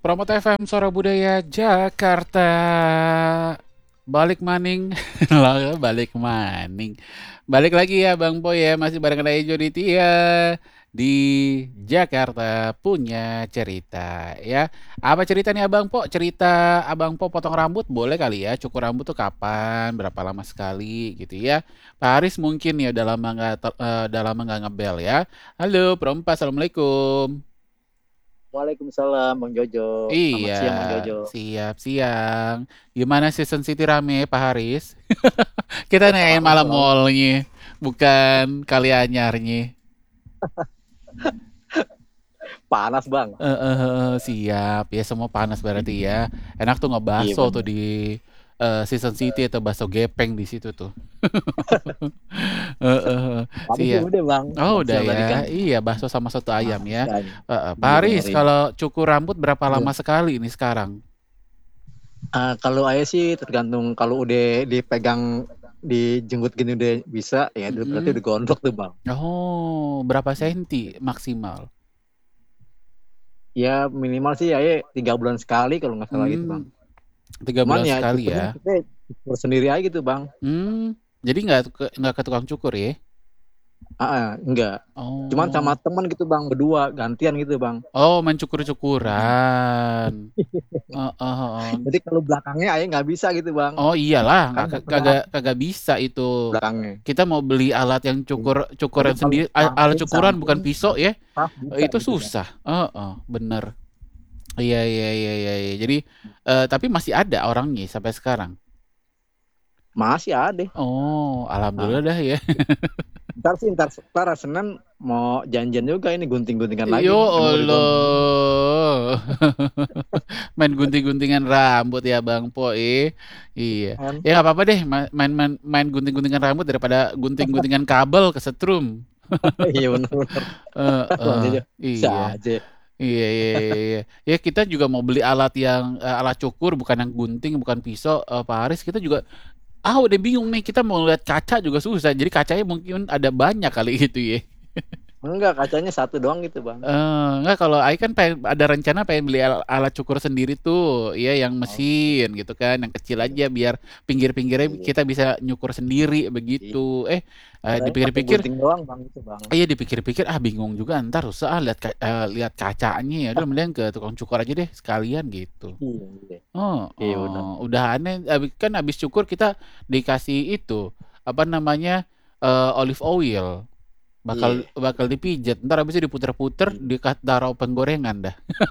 Promote FM Suara Budaya Jakarta. Balik maning. Lah, balik maning. Balik lagi ya Bang Po ya, masih bareng dengan Ejo Ditya di Jakarta punya cerita ya. Apa cerita nih Abang Po? Cerita Abang Po potong rambut boleh kali ya? Cukur rambut tuh kapan? Berapa lama sekali gitu ya? Pak Haris mungkin ya udah lama nggak ngebel ya. Halo, Perompa, Assalamualaikum. Waalaikumsalam Bang Jojo. Selamat Iya, siang Bang Jojo. siap siang. Gimana Season City rame Pak Haris? Kita nanyain Parah malam Bang. mallnya, bukan kali anyarnya. Panas Bang. Siap. Ya semua panas berarti ya. Enak tuh Iya ngebaso tuh benar. di Season City atau baso gepeng di situ tuh. Eh, eh, Tapi sih siap. udah Bang. Oh Bang udah siang tadi ya. kan. Iya, bakso sama soto ayam ya. Makanya. Pak Iya benar Haris, ini. kalau cukur rambut berapa Iya. lama sekali ini sekarang? Kalau ayah sih tergantung kalau udah dipegang dijenggut gini udah bisa ya itu berarti Mm-mm. udah gondrong tuh Bang. Oh, berapa senti maksimal? Ya minimal sih ayah 3 bulan sekali kalau nggak salah gitu Bang. Hmm, tiga Cuman bulan ya sekali cukurnya ya. kita cukur sendiri aja gitu Bang. Jadi nggak ke tukang cukur ya? Enggak. Cuman sama Oh, teman gitu Bang, berdua gantian gitu Bang. oh main cukur-cukuran. Oh. Jadi kalau belakangnya ayah nggak bisa gitu Bang. Oh iyalah, Kan nggak nggak kagak pegang kagak bisa itu. belakangnya. Kita mau beli alat yang Tapi cukuran kalau sendiri, alat cukuran bukan samping pisau ya. pas bisa Itu gitu bang. susah. Bener. Iya iya iya iya. Iya. Jadi tapi masih ada orangnya sampai sekarang. Masih ada. Oh, Nah, alhamdulillah dah ya. ntar Senin mau janjian juga ini gunting-guntingan lagi Yo yang mau digondong. Allah. Main gunting-guntingan rambut ya Bang Po. Iya. Kan? Ya nggak apa-apa deh main gunting-guntingan rambut daripada gunting-guntingan kabel kesetrum. Iya benar-benar. Bang Heeh. Jojo bisa Iya. aja. Iya. Ya kita juga mau beli alat yang alat cukur bukan yang gunting, bukan pisau, Pak Haris. Kita juga udah bingung nih. Kita mau lihat kaca juga susah. Jadi kacanya mungkin ada banyak kali gitu ya. Enggak, kacanya satu doang gitu bang. Enggak, kalau Ai kan pengen, ada rencana pengen beli alat cukur sendiri tuh, ya yang Oke. mesin gitu kan, yang kecil Iya. aja biar pinggir-pinggirnya Iya. kita bisa nyukur sendiri begitu. Iya. Kirain pakai Dipikir-pikir, gunting doang bang itu bang. iya dipikir-pikir bingung juga ntar susah lihat kacanya ya. Udah mending ke tukang cukur aja deh sekalian gitu. Iya. Iya. Iya benar. Udah aneh, kan abis cukur kita dikasih itu apa namanya olive oil. Bakal Iya. bakal dipijat, ntar habisnya diputer-puter, Iya. taruh penggorengan dah.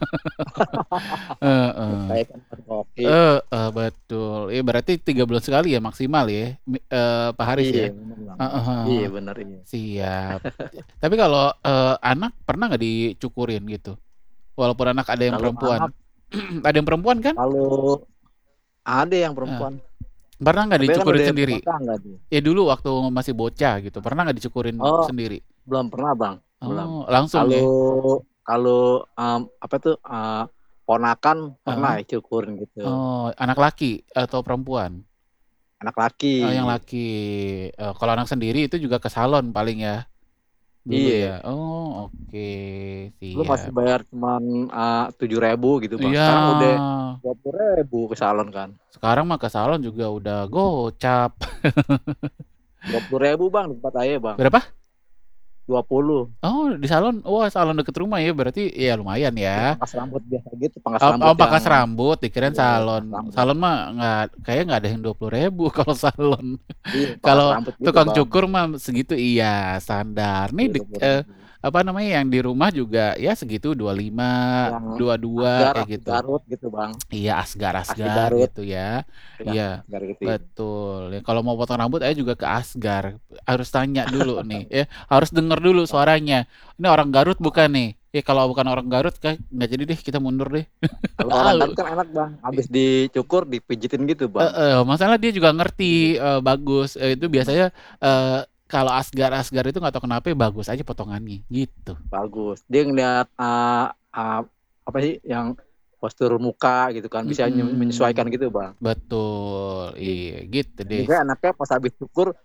Heeh. Kayak kan kopi. Betul. Ya berarti 3 bulan sekali ya maksimal ya, Pak Haris Iya ya. benar bang. Heeh. Iya benar ini. Siap. Tapi kalau anak pernah nggak dicukurin gitu? Walaupun anak ada yang Kalau anak perempuan. Ada yang perempuan kan? kalau ada yang Eh, perempuan. Pernah nggak Tapi kan dicukurin udah sendiri? berumah tangga dia. Ya dulu waktu masih bocah gitu, pernah nggak dicukurin Oh, sendiri? belum pernah bang, belum. Oh, langsung Kalau ya? kalau apa tuh ponakan pernah Heeh. ya cukurin gitu. Oh, anak laki atau perempuan? Anak laki. Oh, yang laki. Kalau anak sendiri itu juga ke salon paling ya dulu ya. Iya. Oh, oke, Lu masih siap. bayar cuman 7.000 gitu bang. Iya, Sekarang udah 20.000 ke salon kan. sekarang mah ke salon juga udah gocap. 20.000 bang di tempat ayah bang. Berapa? 20. Oh, di salon. Wah, salon deket rumah ya. Berarti ya lumayan Ya, ya. pangkas rambut biasa gitu, pangkas Oh, rambut yang pangkas rambut, dikirain iya salon. pangkas rambut. Salon mah nggak, kayaknya nggak ada yang 20.000 kalau salon. Iya pangkas Kalau rambut gitu tukang bang. cukur mah segitu iya standar. Nih Iya 20.000. apa namanya yang di rumah juga ya segitu 25, Yang 22 Asgar, kayak Asli gitu. Garut gitu bang. Iya, Asli asgar-asgar Garut. gitu ya. Ya, Iya, Asgar gitu ya. betul. Ya, kalau mau potong rambut saya juga ke Asgar. Harus tanya dulu nih, ya. Harus denger dulu suaranya. Ini orang Garut bukan nih? Ya kalau bukan orang Garut kan nggak jadi deh, kita mundur deh. Kalau orang Garut kan enak bang, habis dicukur dipijitin gitu bang. Masalah dia juga ngerti Iya. bagus. Itu biasanya kalau asgar-asgar itu nggak tahu kenapa ya, bagus aja potongannya gitu. Bagus. Dia ngeliat apa sih yang postur muka gitu kan, bisa Mm-mm. menyesuaikan gitu bang. Betul, Iya. iya gitu Dan deh. juga anaknya pas habis cukur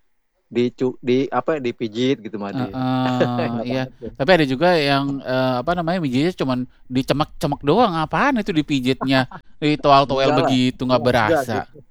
apa dipijit gitu mah dia. Enak Iya. banget tuh. Tapi ada juga yang apa namanya mijitnya cuman dicemek-cemek doang, apaan itu dipijitnya, ditoel-toel Enggak lah. begitu nggak Enggak berasa. gitu.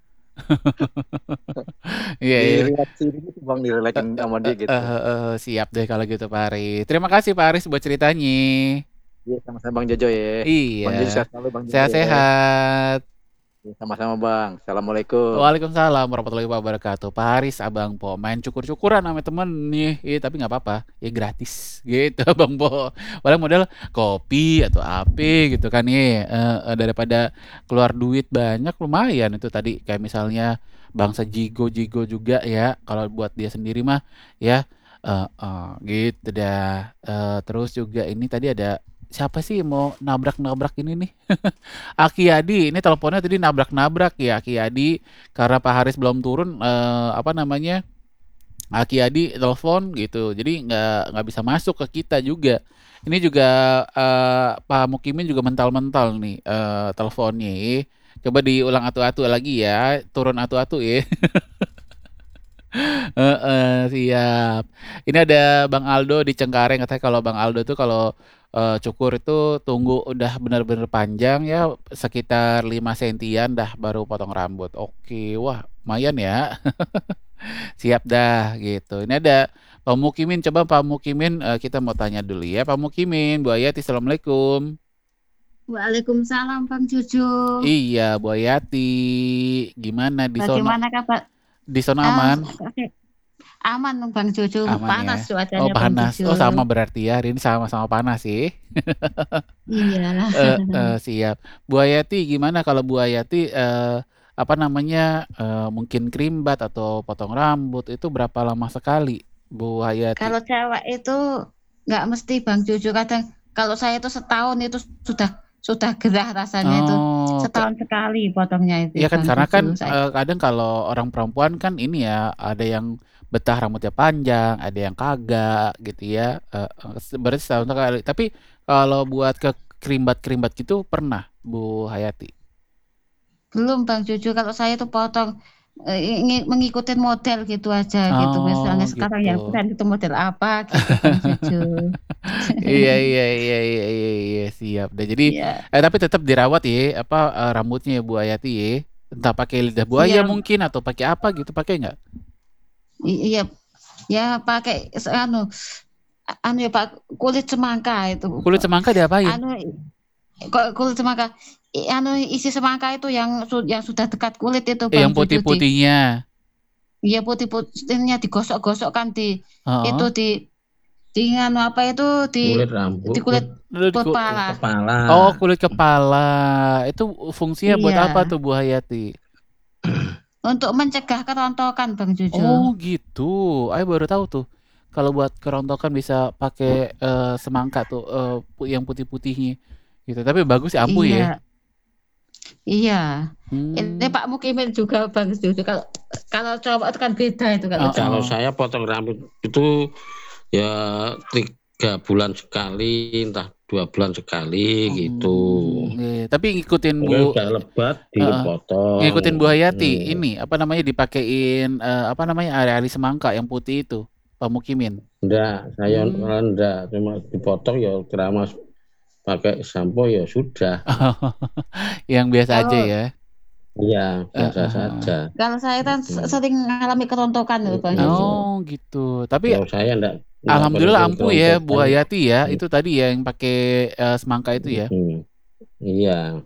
Iya iya. Direlaksi gitu Bang, direlakin sama dia gitu. Siap deh kalau gitu Pak Aris. Terima kasih Pak Aris buat ceritanya. Iya, sama-sama Bang Jojo ya. Iya. Bang Jojo sehat selalu Bang Jojo ya. Sehat-sehat. Ya, sama-sama Bang. Assalamualaikum. Waalaikumsalam warahmatullahi wabarakatuh. Pak Haris, Abang Po main cukur-cukuran sama temen nih, tapi nggak apa-apa, ya gratis gitu Abang Po. Paling modal kopi atau apa gitu kan ya, daripada keluar duit banyak lumayan itu tadi kayak misalnya bangsa Jigo juga ya, kalau buat dia sendiri mah ya, gitu dah. Terus juga ini tadi ada siapa sih yang mau nabrak-nabrak ini nih? Aki Yadi, ini teleponnya tadi nabrak-nabrak ya Aki Yadi, karena Pak Haris belum turun, apa namanya, Aki Yadi telepon gitu, jadi nggak bisa masuk ke kita juga. Ini juga Pak Mukimin juga mental-mental nih teleponnya. Coba diulang atu-atu lagi ya, turun atu-atu ya. Siap. Ini ada Bang Aldo di Cengkareng, katanya kalau Bang Aldo tuh kalau cukur itu tunggu udah benar-benar panjang ya sekitar 5 sentian dah baru potong rambut. Oke, wah lumayan ya. Siap dah gitu. Ini ada Pak Mukimin, coba Pak Mukimin kita mau tanya dulu ya. Pak Mukimin, Bu Ayati, Assalamualaikum. Waalaikumsalam Bang Jojo. Iya, Bu Ayati, gimana di sono? Bagaimana kabar? Di sono Ah, aman? aman Bang Jojo. Aman ya. Panas Oh cuacanya Bang panas. Oh Jojo. sama berarti ya. Hari ini sama-sama panas sih. Iya. Siap. Bu Ayati gimana kalau Bu Ayati apa namanya mungkin krimbat atau potong rambut itu berapa lama sekali Bu Hayati? Kalau cewek itu nggak mesti Bang Jojo. Kadang kalau saya itu setahun itu sudah gerah rasanya itu. Oh, Setahun sekali potongnya itu iya kan Bang karena kan Jojo. kadang kalau orang perempuan kan ini ya ada yang betah rambutnya panjang, ada yang kagak gitu ya. Berarti setahun sekali. Tapi kalau buat ke kerimbat-kerimbat gitu pernah Bu Hayati? Belum Bang Jojo. Kalau saya itu potong mengikuti model gitu aja gitu. Misalnya Oh sekarang ya gitu. bukan itu model apa gitu Bang Jojo. Iya, siap deh. Jadi Iya, tapi tetap dirawat ya apa rambutnya ya Bu Hayati ya. Entah pakai lidah buaya iya, mungkin atau pakai apa gitu, pakai nggak? iya, ya pakai anu ya Pak, kulit semangka itu. Kulit semangka diapain? Anu kok kulit semangka anu isi semangka itu yang sudah dekat kulit itu Yang Bang Jojo putih-putihnya. iya putih-putihnya digosok-gosok kan itu Heeh. di anu apa itu Kulit rambut, di kulit kepala. kepala. Oh, kulit kepala. Itu fungsinya buat apa Iya, tuh Bu Hayati? untuk mencegah kerontokan Bang Jojo. Oh, gitu. Ayo baru tahu tuh. Kalau buat kerontokan bisa pakai semangka tuh yang putih-putihnya gitu. Tapi bagus sih ampuh ya. Iya. Ini Hmm. Pak Mukimin juga Bang Jojo. Kalau cowok itu kan beda itu kalau cowok. Kalau saya potong rambut itu ya 3 bulan sekali, entah 2 bulan sekali gitu. Iya. Tapi ngikutin Kalau Bu udah lebat dipotong. ngikutin Bu Hayati ini apa namanya dipakein apa namanya ari-ari semangka yang putih itu Pak Mukimin. Enggak, saya enggak, cuma dipotong ya keramas pakai sampo ya sudah. Yang biasa aja Kalau- ya. Iya, biasa saja. Kalau saya kan sering mengalami kerontokan loh Bang Jojo. Oh, gitu. Tapi Kalau saya enggak alhamdulillah pernah ampuh ya Bu kerontokan. Hayati ya. Itu tadi ya yang pakai semangka itu ya. Iya.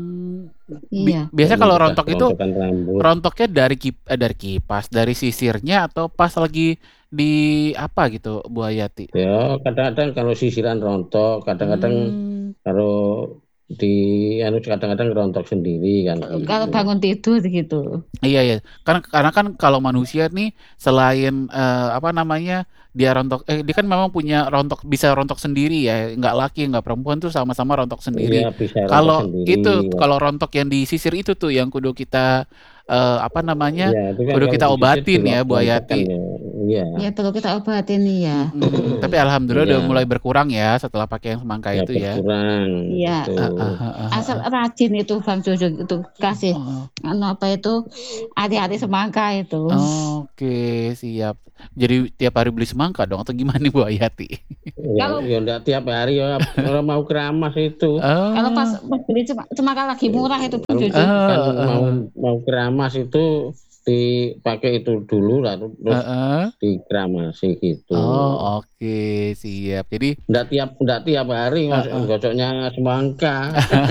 Iya. Biasa kalau rontok itu Kerontokan rambut. rontoknya dari kipas, dari sisirnya atau pas lagi di apa gitu Bu Hayati? Ya, kadang-kadang kalau sisiran rontok, kadang-kadang kalau kadang-kadang rontok sendiri kan. Kalau bangun tidur gitu. Iya. Karena kan kalau manusia nih selain apa namanya dia rontok, dia kan memang punya bisa rontok sendiri ya, nggak laki nggak perempuan tuh sama-sama rontok sendiri. Iya, bisa rontok Kalau sendiri. itu kalau rontok yang di sisir itu tuh yang kudu kita apa namanya Ya, itu kan kudu kalau kita di sisir obatin juga ya Bu rontokan Hayati. ya. Iya. Ya perlu kita obatin ya. Tapi alhamdulillah udah Iya. mulai berkurang ya setelah pakai yang semangka Ya itu ya. berkurang Iya. gitu. Asal rajin itu Bang Jojo itu kasih apa itu hari-hari semangka itu. Oke, siap. Jadi tiap hari beli semangka dong atau gimana nih Bu Ayati? Ya, Kalau- ya enggak tiap hari ya orang mau keramas itu. Kalau pas beli semangka lagi murah itu Bang Jojo. Kan mau keramas itu dipakai itu dulu lalu terus dikeramasi gitu. Oh, oke, siap. Jadi Enggak tiap hari Mas gosoknya semangka.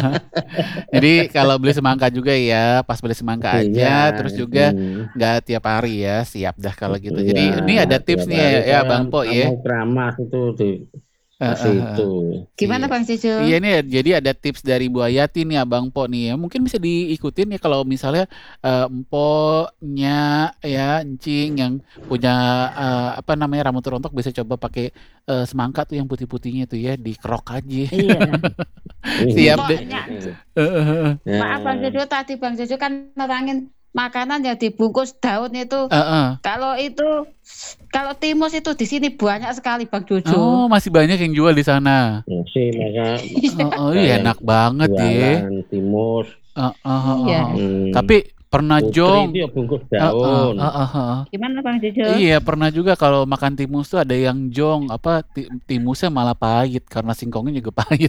jadi kalau beli semangka juga ya, pas beli semangka aja, Iya, terus juga nggak tiap hari ya, siap dah kalau gitu. Jadi Iya, ini ada tips tiap nih hari ya saya Bang Po ya. Mau keramas itu dikasih itu. Gimana Bang Jojo? Iya nih, jadi ada tips dari Bu Ayati nih Abang Po nih ya. Mungkin bisa diikutin ya kalau misalnya empoknya ya, encing yang punya apa namanya rambut rontok bisa coba pakai semangka tuh yang putih-putihnya tuh ya, dikerok aja. Iya. Siap deh. Ya. Maaf Bang Jojo, tadi Bang Jojo kan nerangin makanan yang dibungkus daun itu. Kalau timus itu di sini banyak sekali Bang Jojo. Oh, masih banyak yang jual di sana. Masih maka Iya enak banget ya. jualan timus. Iya. Tapi pernah Putri Jong. itu ya bungkus daun. Gimana Bang Jojo? Iya pernah juga kalau makan timus tuh ada yang Jong apa timusnya malah pahit karena singkongnya juga pahit.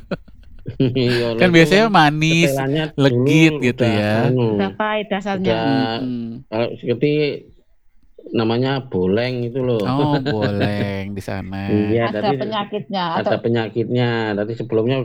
Iya, Kan itu biasanya manis, ketelannya legit dulu gitu udah ya. Udah pahit dasarnya. Kalau seperti namanya boleng itu loh. Oh boleng di sana. Iya, Ada tadi penyakitnya ada atau penyakitnya. Tadi sebelumnya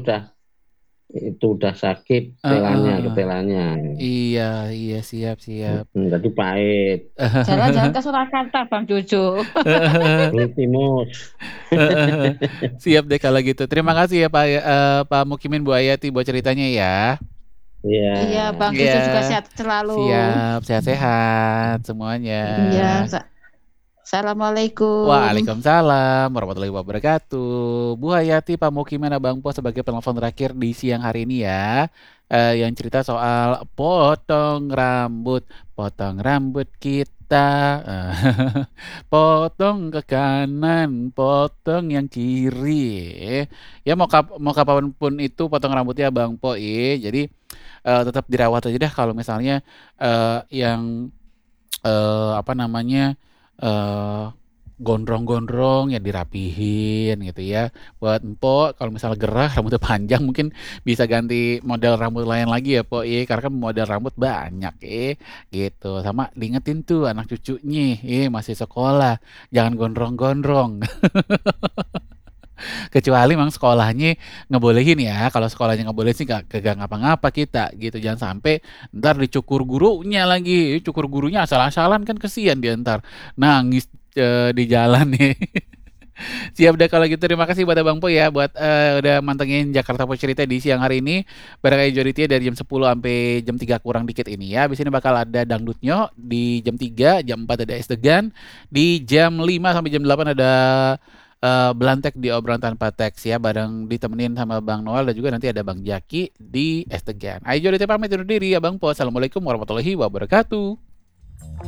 udah sakit ketelannya. Iya siap. Tadi pahit. jalan-jalan ke Surakarta Bang Jojo. Beli timus. Siap deh kalau gitu. Terima kasih ya Pak Mukimin Bu Ayati buat ceritanya ya. Iya. Iya Bang Jojo juga sehat selalu. Siap, sehat-sehat semuanya. Iya. Assalamualaikum. Waalaikumsalam warahmatullahi wabarakatuh. Bu Hayati, Pak Mukimin, Abang Po sebagai penelpon terakhir di siang hari ini ya. Yang cerita soal potong rambut kita. Potong ke kanan, potong yang kiri. Ya mau kapanpun itu potong rambutnya Bang Po jadi tetap dirawat aja dah kalau misalnya yang apa namanya gondrong-gondrong ya dirapihin gitu ya. Buat empok kalau misalnya gerah rambutnya panjang mungkin bisa ganti model rambut lain lagi ya Po karena kan model rambut banyak gitu. Sama diingetin tuh anak cucunya masih sekolah jangan gondrong-gondrong. Kecuali memang sekolahnya ngebolehin ya. Kalau sekolahnya nggak boleh sih kagak ngapa-ngapa kita gitu. Jangan sampai ntar dicukur gurunya lagi. Cukur gurunya asal-asalan kan kesian dia ntar nangis di jalan nih. Siap deh kalau gitu. Terima kasih buat Abang Po ya buat udah mantengin Jakarta Po Cerita di siang hari ini. Barangkali Joditia dari jam 10 sampai jam 3 kurang dikit ini ya. Habis ini bakal ada dangdutnya di jam 3, jam 4 ada Es Degan, di jam 5 sampai jam 8 ada Belantek di obrolan tanpa teks ya, bareng ditemenin sama Bang Noel dan juga nanti ada Bang Jaki di Es Degan. Ayo Joditia pamit undur diri ya Bang Po. Assalamualaikum warahmatullahi wabarakatuh.